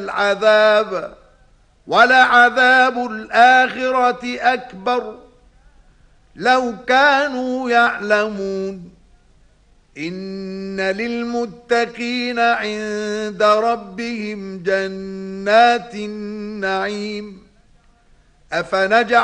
العذاب ولعذاب الآخرة أكبر لو كانوا يعلمون إن للمتقين عند ربهم جنات النعيم أفنجعل